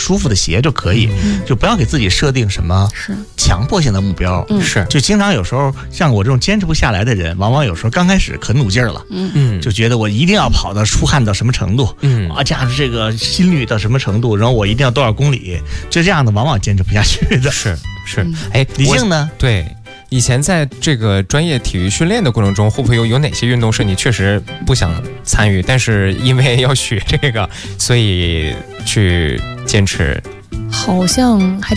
舒服的鞋就可以，就不要给自己设定什么强迫性的目标。 是， 就经常有时候像我这种坚持不下来的人，往往有时候刚开始可努劲儿了，就觉得我一定要跑到出汗到什么程度，加上这个心率到什么程度，然后我一定要多少公里，就这样的往往坚持不下去的。 是， 李静呢？ 对。以前在这个专业体育训练的过程中，会不会有哪些运动是你确实不想参与，但是因为要学这个，所以去坚持？ 好像还